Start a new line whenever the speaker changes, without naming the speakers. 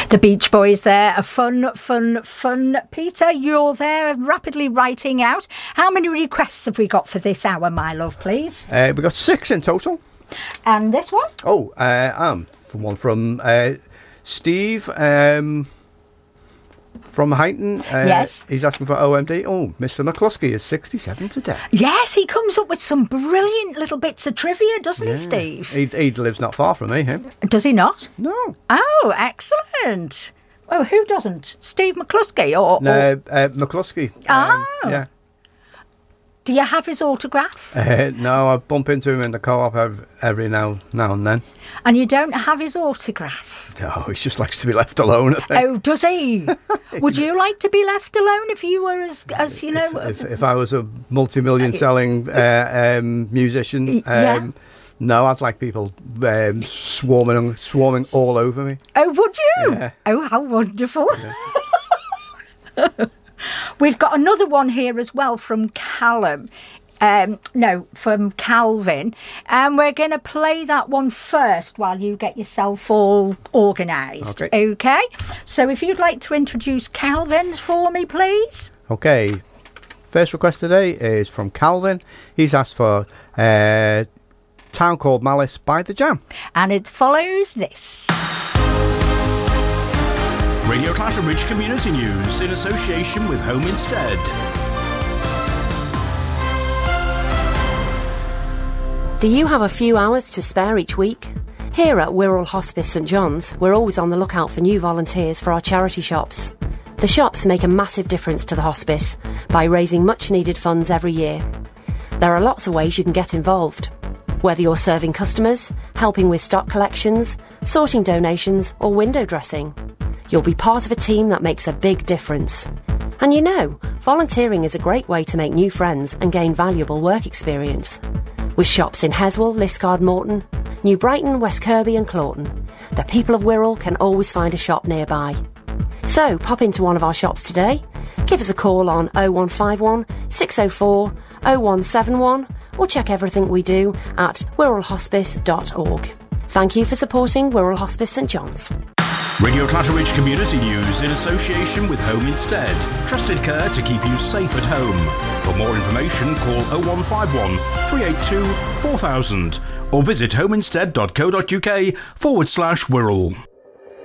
The Beach Boys there. A fun. Peter, you're there rapidly writing out. How many requests have we got for this hour, my love, please?
We've got 6 in total.
And this one?
One from Steve from Heighton.
Yes.
He's asking for OMD. Oh, Mr. McCluskey is 67 today.
Yes, he comes up with some brilliant little bits of trivia, doesn't he, Steve?
He lives not far from me, him.
Does he not?
No.
Oh, excellent. Well, who doesn't? Steve McCluskey or
McCluskey.
Yeah. Do you have his autograph?
No, I bump into him in the co-op every now and then.
And you don't have his autograph?
No, he just likes to be left alone, I think.
Oh, does he? Would you like to be left alone if you were as you know...
If I was a multi-million selling musician, no, I'd like people swarming all over me.
Oh, would you?
Yeah.
Oh, how wonderful. Yeah. We've got another one here as well from Callum. From Calvin. And we're going to play that one first while you get yourself all organised. Okay? So if you'd like to introduce Calvin's for me, please.
Okay. First request today is from Calvin. He's asked for Town Called Malice by The Jam.
And it follows this.
Radio Clatterbridge Community News in association with Home Instead.
Do you have a few hours to spare each week? Here at Wirral Hospice St John's, we're always on the lookout for new volunteers for our charity shops. The shops make a massive difference to the hospice by raising much needed funds every year. There are lots of ways you can get involved. Whether you're serving customers, helping with stock collections, sorting donations or window dressing, you'll be part of a team that makes a big difference. And you know, volunteering is a great way to make new friends and gain valuable work experience. With shops in Heswall, Liscard, Morton, New Brighton, West Kirby and Clawton, the people of Wirral can always find a shop nearby. So pop into one of our shops today, give us a call on 0151 604 0171 or check everything we do at wirralhospice.org. Thank you for supporting Wirral Hospice St John's.
Radio Clatterbridge Community News in association with Home Instead. Trusted care to keep you safe at home. For more information, call 0151 382 4000 or visit homeinstead.co.uk/Wirral.